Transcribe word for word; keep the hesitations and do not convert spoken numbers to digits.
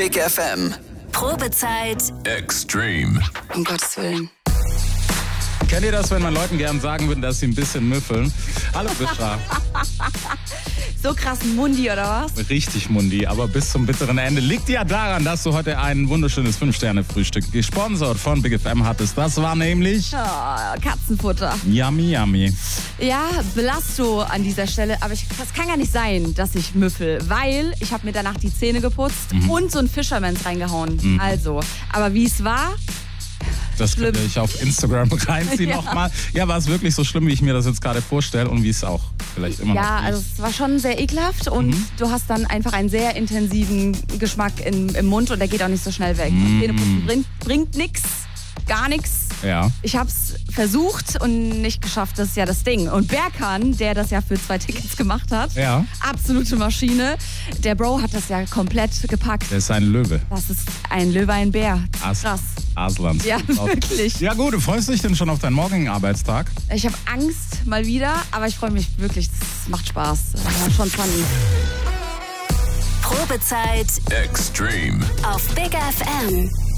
Big F M. Probezeit Extreme. Um Gottes Willen. Kennt ihr das, wenn man Leuten gern sagen würde, dass sie ein bisschen müffeln? Hallo Bischa. So krass Mundi, oder was? Richtig Mundi, aber bis zum bitteren Ende. Liegt ja daran, dass du heute ein wunderschönes fünf Sterne Frühstück gesponsert von Big F M hattest. Das war nämlich... Oh, Katzenfutter. Yummy, yummy. Ja, Belasto an dieser Stelle. Aber ich, das kann gar nicht sein, dass ich müffel. Weil ich habe mir danach die Zähne geputzt mhm. und so ein Fisherman's reingehauen. Mhm. Also, aber wie es war... Das könnt ihr euch auf Instagram reinziehen ja. nochmal. Ja, war es wirklich so schlimm, wie ich mir das jetzt gerade vorstelle und wie es auch vielleicht immer ja, noch ist? Ja, also es war schon sehr ekelhaft und mhm. du hast dann einfach einen sehr intensiven Geschmack in, im Mund und der geht auch nicht so schnell weg. Mhm. Zähneputzen bringt, bringt nichts, gar nichts. Ja. Ich habe es versucht und nicht geschafft, das ist ja das Ding. Und Berkan, der das ja für zwei Tickets gemacht hat, ja. absolute Maschine. Der Bro hat das ja komplett gepackt. Der ist ein Löwe. Das ist ein Löwe, ein Bär. As- Krass. Aslans. Ja, wirklich. Ja gut, du freust dich denn schon auf deinen morgigen Arbeitstag? Ich habe Angst mal wieder, aber ich freue mich wirklich. Das macht Spaß. Das war schon funny. Probezeit Extreme. auf Big F M.